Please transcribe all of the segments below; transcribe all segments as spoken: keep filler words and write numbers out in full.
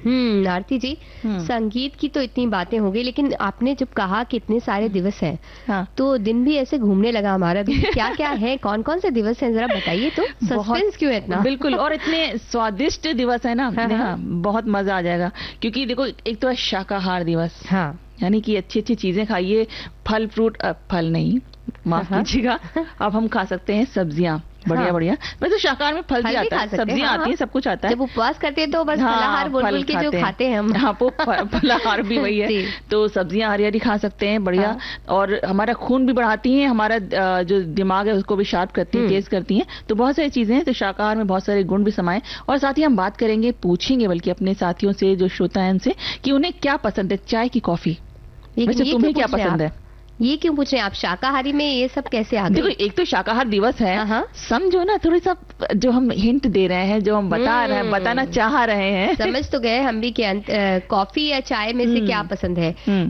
हम्म आरती जी, हम्म। संगीत की तो इतनी बातें हो गई, लेकिन आपने जब कहा कि इतने सारे दिवस हैं, हाँ। तो दिन भी ऐसे घूमने लगा हमारा भी। क्या क्या है, कौन कौन से दिवस हैं, जरा बताइए तो। सस्पेंस क्यों है इतना? बिल्कुल, और इतने स्वादिष्ट दिवस है ना। हाँ, नेहा, हाँ। बहुत मजा आ जाएगा, क्योंकि देखो एक तो है शाकाहार दिवस, हाँ। यानी कि अच्छी अच्छी चीजें खाइए, फल फ्रूट, अ, फल नहीं, माफ हाँ। कीजिएगा, अब हम खा सकते हैं सब्जियां, बढ़िया हाँ। बढ़िया। वैसे शाकाहार में फल फल भी भी आता खा है, सकते हैं, सब्जियां हाँ, आती हाँ। हैं, सब कुछ आता है। जब उपवास करते हैं तो बस हाँ, फलाहार बोल फल बोल के जो खाते खाते हैं हम। हाँ, वो फ- फलाहार भी वही है। जी। तो सब्जियां हरी हरी खा सकते हैं, बढ़िया। हाँ। और हमारा खून भी बढ़ाती हैं, हमारा अ, जो दिमाग है उसको भी शार्प करती हैं, हम्म। तेज करती हैं। तो बहुत सारी चीजें हैं, तो शाकाहार में बहुत सारे गुण भी समाये। और साथ ही हम बात करेंगे, पूछेंगे बल्कि अपने साथियों से, जो श्रोता है उनसे, कि उन्हें क्या पसंद है, चाय की कॉफी। लेकिन वैसे ये तुम्हें क्यों क्या पूछ रहे हैं पसंद आप? है? ये क्यों पूछ रहे हैं आप? शाकाहारी में ये सब कैसे आ देखो, गए? एक तो शाकाहार दिवस है, हाँ, हाँ। समझो ना, थोड़ी सा जो हम हिंट दे रहे हैं, जो हम बता रहे हैं, बताना हम्म, चाह रहे हैं। समझ तो गए हम भी कि अंत- अ, कॉफी या चाय में से क्या हम्म। पसंद है। हम्म।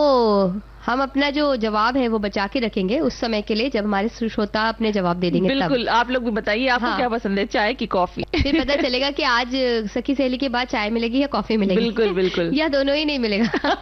तो हम अपना जो जवाब है वो बचा के रखेंगे उस समय के लिए, जब हमारे श्रोता अपने जवाब दे देंगे तब। बिल्कुल, आप लोग भी बताइए, आपको हाँ। क्या पसंद है, चाय की कॉफी? फिर पता चलेगा कि आज सखी सहेली के बाद चाय मिलेगी या कॉफी मिलेगी। बिल्कुल बिल्कुल। या दोनों ही नहीं मिलेगा।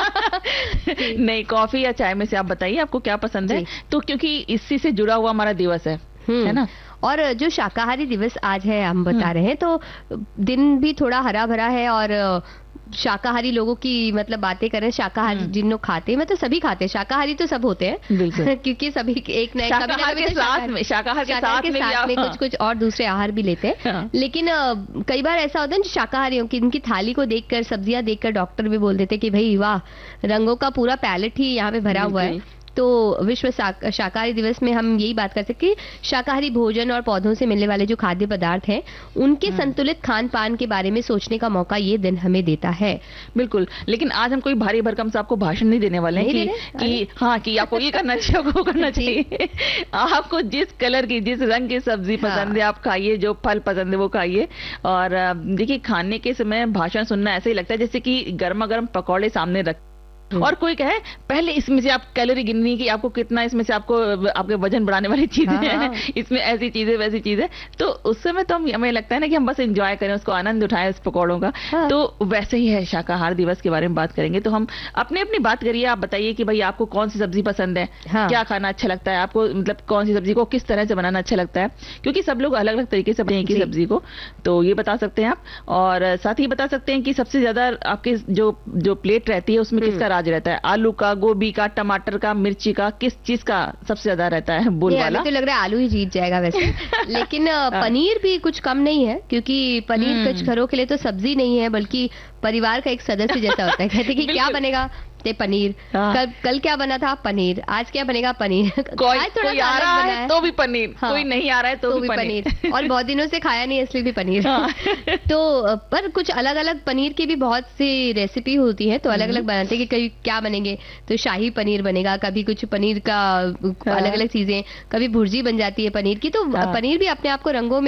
जी। नहीं, कॉफी या चाय में से आप बताइए, आपको क्या पसंद है। जी। तो क्योंकि इसी से जुड़ा हुआ हमारा दिवस है है हम्म। ना। और जो शाकाहारी दिवस आज है हम बता हम्म। रहे हैं, तो दिन भी थोड़ा हरा भरा है, और शाकाहारी लोगों की मतलब बातें करें, शाकाहारी हम्म। जिन लोग खाते हैं, मतलब सभी खाते हैं, शाकाहारी तो सब होते हैं। बिल्कुल। क्योंकि सभी एक न एक कभी ना शाकाहार कभी के तो साथ शाकाहारी- में, शाकाहार के शाकाहार साथ के में भी साथ आप, में कुछ कुछ और दूसरे आहार भी लेते हैं। हाँ। लेकिन अ, कई बार ऐसा होता है जो शाकाहारियों की, इनकी थाली को देखकर, सब्जियां देखकर डॉक्टर भी बोल देते हैं कि भाई वाह, रंगों का पूरा पैलेट ही यहाँ पे भरा हुआ है। बिल्कुल। तो विश्व शाक- शाकाहारी दिवस में हम यही बात कर सकते हैं कि शाकाहारी भोजन और पौधों से मिलने वाले जो खाद्य पदार्थ हैं, उनके संतुलित खान पान के बारे में सोचने का मौका ये दिन हमें देता है। बिल्कुल, लेकिन आज हम कोई भारी भरकम से आपको भाषण नहीं देने वाले हैं नहीं कि दे रहे? कि हाँ, कि आपको ये करना चाहिए, आपको वो करना जी। चाहिए। आपको जिस कलर की, जिस रंग की सब्जी हाँ। पसंद है आप खाइए, जो फल पसंद है वो खाइए। और अ, देखिए, खाने के समय भाषण सुनना ऐसे ही लगता है जैसे कि गर्मा गर्म पकौड़े सामने रख, और कोई कहे पहले इसमें से आप कैलोरी गिननी कि आपको कितना, इसमें से आपको आपके वजन बढ़ाने वाली चीजें हाँ, हाँ। हैं, इसमें ऐसी चीजें वैसी चीजें। तो उस समय तो हम, हमें लगता है ना कि हम बस एंजॉय करें, उसको आनंद उठाएं उस पकौड़ों का। हाँ। तो वैसे ही है, शाकाहार दिवस के बारे में बात करेंगे। तो हम अपनी अपनी बात करिए, आप बताइए कि भाई आपको कौन सी सब्जी पसंद है, हाँ। क्या खाना अच्छा लगता है आपको, मतलब कौन सी सब्जी को किस तरह से बनाना अच्छा लगता है, क्योंकि सब लोग अलग अलग तरीके से बनाते हैं जी। सब्जी को। तो ये बता सकते हैं आप, और साथ ही बता सकते हैं कि सबसे ज्यादा आपके जो जो प्लेट रहती है उसमें किसका राज रहता है, आलू का, गोभी का, टमाटर का, मिर्ची का, किस चीज का सबसे ज्यादा रहता है बोल नहीं, वाला? हमें तो लग रहा है आलू ही जीत जाएगा वैसे। लेकिन अ, पनीर भी कुछ कम नहीं है, क्योंकि पनीर कुछ घरों के लिए तो सब्जी नहीं है, बल्कि परिवार का एक सदस्य जैसा होता है। कहते कि क्या बिल्कुल। बनेगा, ते पनीर। हाँ। कल कल क्या बना था, पनीर। आज क्या बनेगा, पनीर। कोई आज थोड़ा कोई सा आ अलग रहा बना है है। तो भी पनीर, हाँ, कोई नहीं आ रहा है तो, तो भी भी पनीर, पनीर। और बहुत दिनों से खाया नहीं, इसलिए भी पनीर। हाँ। तो अ, पर कुछ अलग अलग पनीर की भी बहुत सी रेसिपी होती है, तो अलग अलग बनाते हैं कि कभी क्या बनेंगे, तो शाही पनीर बनेगा, कभी कुछ पनीर का अलग अलग चीजें, कभी भुर्जी बन जाती है पनीर की। तो हाँ। पनीर भी अपने आप को रंगों में